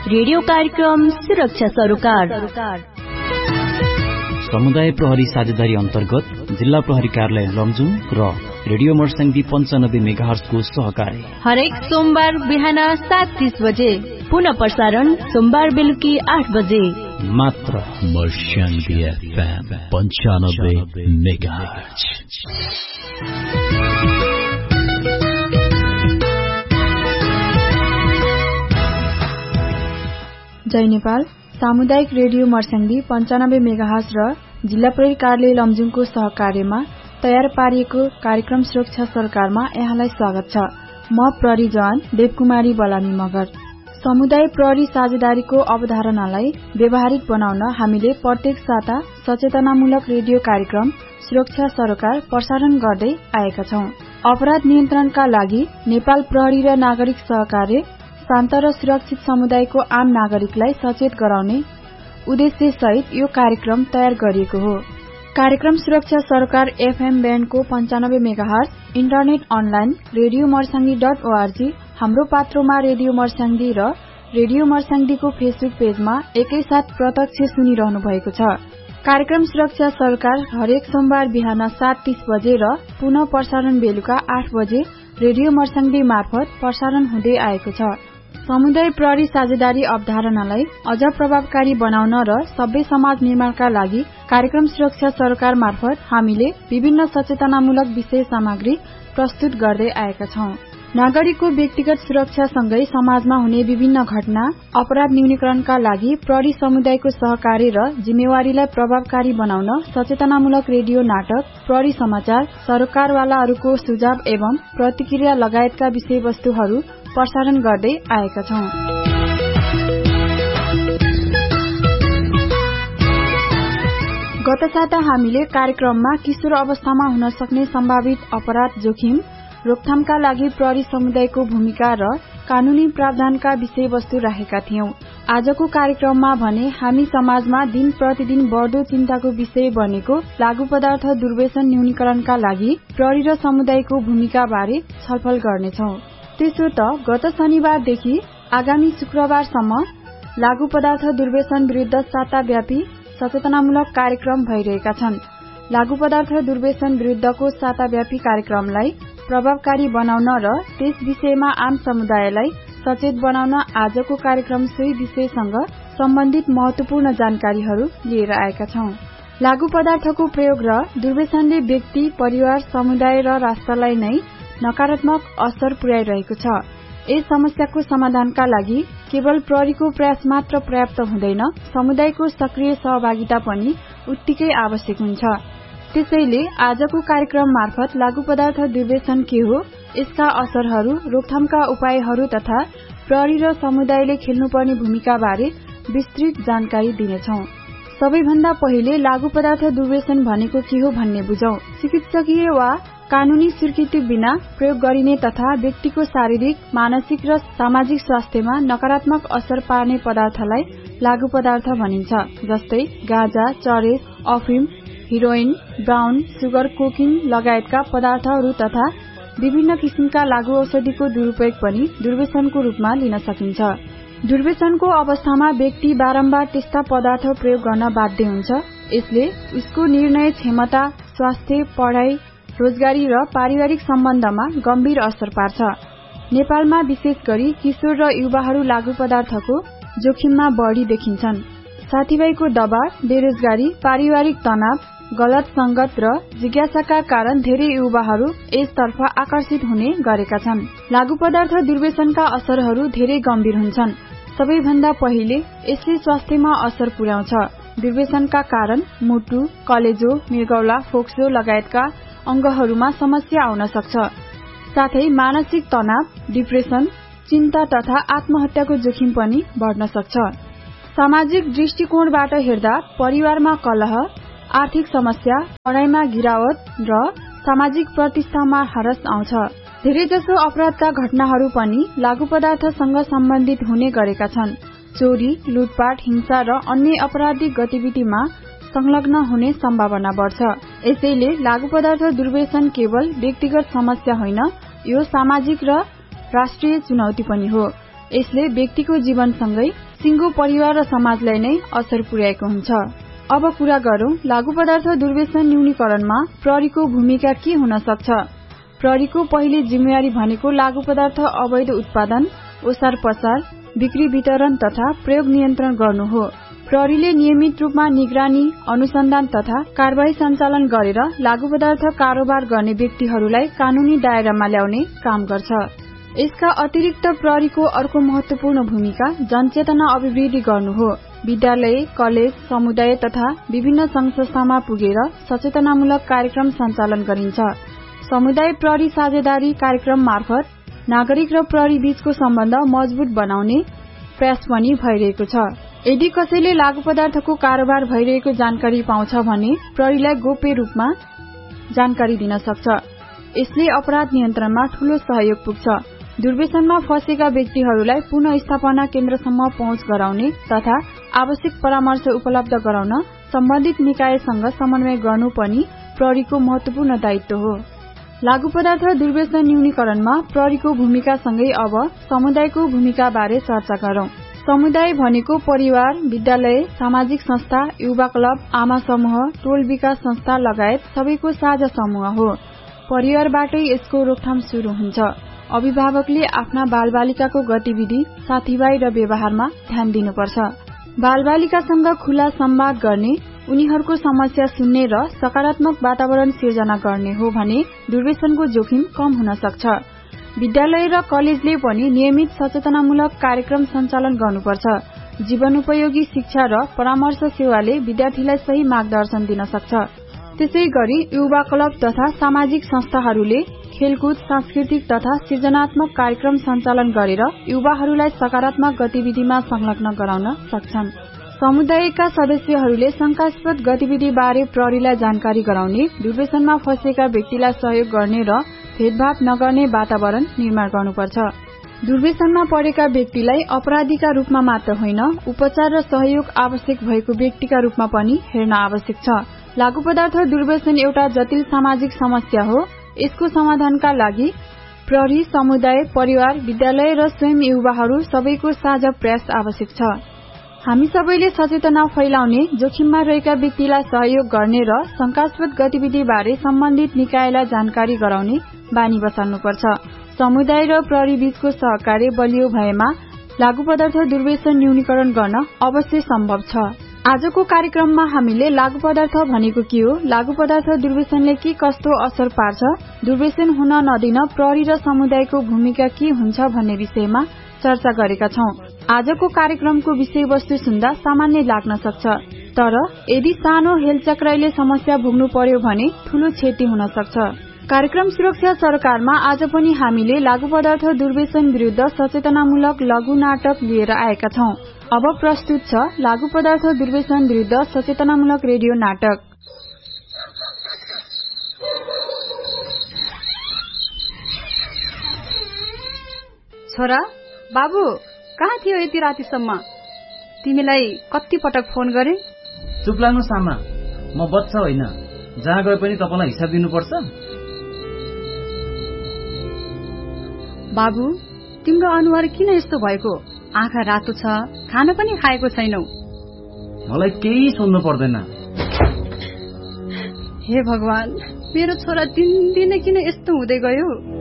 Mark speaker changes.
Speaker 1: Radio कार्यक्रम सुरक्षा सरोकार
Speaker 2: समुदाय प्रहरी साझेदारी अन्तर्गत जिल्ला प्रहरी कार्यालय लमजुङ र रेडियो मर्स्याङ्दी 95 मेगाहर्ज को सहकार्य
Speaker 1: हरेक सोमबार बिहान 7:30 बजे, पुनः प्रसारण सोमबार बेलुकी 8 बजे,
Speaker 2: मात्र
Speaker 3: मर्स्याङ्दी FM 95 मेगाहर्ज।
Speaker 4: जय नेपाल। सामुदायिक रेडियो मर्स्याङ्दी 95 मेगाहर्ज र जिल्ला प्रहरी कार्यालय लमजुङको सहकार्यमा तयार पारिएको कार्यक्रम सुरक्षा सरकारमा यहाँलाई स्वागत छ। म प्रहरी जवान देवकुमारी बलामी मगर। समुदाय प्रहरी साझेदारीको अवधारणालाई व्यावहारिक बनाउन हामीले प्रत्येक साता सचेतनामूलक रेडियो कार्यक्रम सुरक्षा सरोकार प्रसारण गर्दै आएका छौं। अपराध नियन्त्रणका लागि नेपाल प्रहरी र नागरिक सहकार्य शान्त र सुरक्षित समुदायको आम नागरिकलाई सचेत गराउने उद्देश्य सहित यो कार्यक्रम तयार गरिएको हो। कार्यक्रम सुरक्षा सरकार FM ब्यान्डको 95 megahertz, internet online radio मर्स्याङ्दी.org, हाम्रो पात्रोमा रेडियो मर्स्याङ्दी र रेडियो मर्स्याङ्दीको फेसबुक पेजमा एकैसाथ प्रत्यक्ष सुनिरहनु भएको छ। कार्यक्रम सुरक्षा सरकार हरेक सोमबार बिहान 7:30 बजे र पुनः प्रसारण बेलुका 8 बजे रेडियो मर्स्याङ्दी मार्फत प्रसारण हुँदै आएको छ। समुदाय प्रहरी साझेदारी अवधारणालाई अझ प्रभावकारी बनाउन र सभ्य समाज निर्माणका लागि कार्यक्रम सुरक्षा सरकार मार्फत हामीले विभिन्न सचेतनामूलक विषय सामग्री प्रस्तुत गर्दै आएका छौं। नागरिकको व्यक्तिगत सुरक्षासँगै समाजमा हुने विभिन्न घटना अपराध न्यूनीकरणका लागि प्रहरी समुदायको सहकार्य र जिम्मेवारीलाई प्रभावकारी बनाउन सचेतनामूलक रेडियो नाटक, प्रहरी समाचार, सरकारवालाहरूको सुझाव एवं प्रतिक्रिया लगायतका विषयवस्तुहरू प्रसारण गर्दै आएका छौं। गत साता हामीले कार्यक्रममा किशोर अवस्थामा हुन सक्ने सम्भावित अपराध जोखिम रोकथामका लागि प्रहरी समुदायको भूमिका र कानूनी प्रावधानका विषयवस्तु राखेका थियौं। आजको कार्यक्रममा भने हामी समाजमा दिन प्रतिदिन बढ्दो चिन्ताको विषय बनेको लागू पदार्थ दुर्व्यसन न्यूनीकरणका लागि प्रहरी र समुदायको भूमिका बारे छलफल गर्नेछौं। त्यसो त गत शनिबारदेखि आगामी शुक्रबारसम्म लागू पदार्थ दुर्व्यसन विरुद्ध साताव्यापी सचेतनामूलक कार्यक्रम भइरहेका छन्। लागू पदार्थ दुर्व्यसन विरुद्धको साताव्यापी कार्यक्रमलाई प्रभावकारी बनाउन र त्यस विषयमा आम समुदायलाई सचेत बनाउन आजको कार्यक्रम सोही विषयसँग सम्बन्धित महत्वपूर्ण जानकारीहरू लिएर आएका छौं। लागू पदार्थको प्रयोग र दुर्व्यसनले व्यक्ति, परिवार, समुदाय र राष्ट्रलाई नै नकारात्मक असर पुर्याइरहेको छ। यस समस्याको समाधानका लागि केवल प्रहरीको प्रयास मात्र पर्याप्त हुँदैन, समुदायको सक्रिय सहभागिता पनि उत्तिकै आवश्यक हुन्छ। त्यसैले आजको कार्यक्रम मार्फत लागू पदार्थ दुर्व्यसन के हो, यसका असरहरू, रोकथामका उपायहरू तथा प्रहरी र समुदायले खेल्नुपर्ने भूमिका बारे विस्तृत जानकारी दिनेछौं। सबैभन्दा पहिले लागू पदार्थ दुर्व्यसन भनेको के हो भन्ने बुझौं। चिकित्सकीय वा कानूनी स्वीकृति बिना प्रयोग गरिने तथा व्यक्तिको शारीरिक, मानसिक र सामाजिक स्वास्थ्यमा नकारात्मक असर पार्ने पदार्थलाई लागू पदार्थ भनिन्छ। जस्तै गाँजा, चरेस, अफिम, हिरोइन, ब्राउन सुगर, कोकिन लगायतका पदार्थहरू तथा विभिन्न किसिमका लागू औषधिको दुरूपयोग पनि दुर्व्यसनको रूपमा लिन सकिन्छ। दुर्व्यसनको अवस्थामा व्यक्ति बारम्बार त्यस्ता पदार्थ प्रयोग गर्न बाध्य हुन्छ। यसले उसको निर्णय क्षमता, स्वास्थ्य, पढाइ, रोजगारी र पारिवारिक सम्बन्धमा गम्भीर असर पार्छ। नेपालमा विशेष गरी किशोर र युवाहरू लागू पदार्थको जोखिममा बढ़ी देखिन्छन्। साथीभाइको दबाव, बेरोजगारी, पारिवारिक तनाव, गलत संगत र जिज्ञासाका कारण धेरै युवाहरू यसतर्फ आकर्षित हुने गरेका छन्। लागू पदार्थ दुर्व्यसनका असरहरू धेरै गम्भीर हुन्छन्। सबैभन्दा पहिले यसले स्वास्थ्यमा असर पुर्याउँछ। दुर्व्यसनका कारण मुटु, कलेजो, मृगौला, फोक्सो लगायतका अंगहरूमा समस्या आउन सक्छ। साथै मानसिक तनाव, डिप्रेसन, चिन्ता तथा आत्महत्याको जोखिम पनि बढ्न सक्छ। सामाजिक दृष्टिकोणबाट हेर्दा परिवारमा कलह, आर्थिक समस्या, पढाइमा गिरावट र सामाजिक प्रतिष्ठामा ह्रास आउँछ। धेरैजसो अपराधका घटनाहरू पनि लागू पदार्थसँग सम्बन्धित हुने गरेका छन्। चोरी, लुटपाट, हिंसा र अन्य आपराधिक गतिविधिमा संलग्न हुने सम्भावना बढ्छ। यसैले लागू पदार्थ दुर्व्यसन केवल व्यक्तिगत समस्या होइन, यो सामाजिक र राष्ट्रिय चुनौती पनि हो। यसले व्यक्तिको जीवनसँगै सिङ्गो परिवार र समाजलाई नै असर पुर्याएको हुन्छ। अब कुरा गरौं लागू पदार्थ दुर्व्यसन न्यूनीकरणमा प्रहरीको भूमिका के हुन सक्छ। प्रहरीको पहिलो जिम्मेवारी भनेको लागू पदार्थ अवैध उत्पादन, ओसार पसार, बिक्री वितरण तथा प्रयोग नियन्त्रण गर्नु हो। प्रहरीले नियमित रूपमा निगरानी, अनुसन्धान तथा कारबाही सञ्चालन गरेर लागू पदार्थ कारोबार गर्ने व्यक्तिहरूलाई कानूनी दायरामा ल्याउने काम गर्छ। यसका अतिरिक्त प्रहरीको अर्को महत्वपूर्ण भूमिका जनचेतना अभिवृद्धि गर्नु हो। विद्यालय, कलेज, समुदाय तथा विभिन्न संघ संस्थामा पुगेर सचेतनामूलक कार्यक्रम सञ्चालन गरिन्छ। समुदाय प्रहरी साझेदारी कार्यक्रम मार्फत नागरिक र प्रहरी बीचको सम्बन्ध मजबुत बनाउने प्रयास पनि भइरहेको छ। यदि कसैले लागू पदार्थको कारोबार भइरहेको जानकारी पाउँछ भने प्रहरीलाई गोप्य रूपमा जानकारी दिन सक्छ। यसले अपराध नियन्त्रणमा ठूलो सहयोग पुग्छ। दुर्व्यसनमा फँसेका व्यक्तिहरूलाई पुनः स्थापना केन्द्रसम्म पहुँच गराउने तथा आवश्यक परामर्श उपलब्ध गराउन सम्बन्धित निकायसँग समन्वय गर्नु पनि प्रहरीको महत्वपूर्ण दायित्व हो। लागू पदार्थ दुर्व्यसन न्यूनीकरणमा प्रहरीको भूमिकासँगै अब समुदायको भूमिका बारे चर्चा गरौं। समुदाय भनेको परिवार, विद्यालय, सामाजिक संस्था, युवा क्लब, आमा समूह, टोल विकास संस्था लगायत सबैको साझा समूह हो। परिवारबाटै यसको रोकथाम शुरू हुन्छ। अभिभावकले आफ्ना बालबालिकाको गतिविधि, साथीभाइ र व्यवहारमा ध्यान दिनुपर्छ। बालबालिकासँग खुला संवाद गर्ने, उनीहरूको समस्या सुन्ने र सकारात्मक वातावरण सिर्जना गर्ने हो भने दुर्व्यसनको जोखिम कम हुन सक्छ। विद्यालय र कलेजले पनि नियमित सचेतनामूलक कार्यक्रम सञ्चालन गर्नुपर्छ। जीवनोपयोगी शिक्षा र परामर्श सेवाले विद्यार्थीलाई सही मार्गदर्शन दिन सक्छ। त्यसैगरी युवा क्लब तथा सामाजिक संस्थाहरूले खेलकुद, सांस्कृतिक तथा सृजनात्मक कार्यक्रम सञ्चालन गरेर युवाहरूलाई सकारात्मक गतिविधिमा संलग्न गराउन सक्छन्। समुदायका सदस्यहरूले शंकास्पद गतिविधि बारे प्रहरीलाई जानकारी गराउने, दुर्व्यसनमा फँसेका व्यक्तिलाई सहयोग गर्ने र भेदभाव नगर्ने वातावरण निर्माण गर्नुपर्छ। दुर्व्यसनमा परेका व्यक्तिलाई अपराधीका रूपमा मात्र होइन, उपचार र सहयोग आवश्यक भएको व्यक्तिका रूपमा पनि हेर्न आवश्यक छ। लागू पदार्थ दुर्व्यसन एउटा जटिल सामाजिक समस्या हो। यसको समाधानका लागि प्रहरी, समुदाय, परिवार, विद्यालय र स्वयं युवाहरू सबैको साझा प्रयास आवश्यक छ। हामी सबैले सचेतना फैलाउने, जोखिममा रहेका व्यक्तिलाई सहयोग गर्ने र शंकास्पद गतिविधि बारे सम्बन्धित निकायलाई जानकारी गराउने बानी बसाल्नुपर्छ। समुदाय र प्रहरी बीचको सहकार्य बलियो भएमा लागू पदार्थ दुर्व्यसन न्यूनीकरण गर्न अवश्य सम्भव छ। आजको कार्यक्रममा हामीले लागू पदार्थ भनेको के हो, लागू पदार्थ दुर्व्यसनले के कस्तो असर पार्छ, दुर्व्यसन हुन नदिन प्रहरी र समुदायको भूमिका के हुन्छ भन्ने विषयमा चर्चा गरेका छौं। आजको कार्यक्रमको विषयवस्तु सुन्दा सामान्य लाग्न सक्छ, तर यदि सानो हेलचक्राइले समस्या भोग्नु पर्यो भने ठूलो क्षति हुन सक्छ। कार्यक्रम सुरक्षा सरकारमा आज पनि हामीले लागू पदार्थ दुर्व्यसन विरुद्ध सचेतनामूलक लघु नाटक लिएर आएका छौं। अब प्रस्तुत छ लागू पदार्थ दुर्व्यसन विरुद्ध सचेतनामूलक रेडियो नाटक।
Speaker 5: छोरा, बाबु कहाँ थियो यति रातिसम्म? तिमीलाई कति पटक फोन गरे?
Speaker 6: चुप लाग्नुहोस् आमा, म बच्चा होइन, जहाँ गए पनि तपाईलाई हिसाब दिनुपर्छ।
Speaker 5: बाबु, तिम्रो अनुहार किन यस्तो भएको? आँखा रातो छ, खाना पनि खाएको छैनौ।
Speaker 6: मलाई केही सुन्नु पर्दैन।
Speaker 5: हे भगवान, मेरो छोरा दिनदिनै किन यस्तो हुँदै गयो?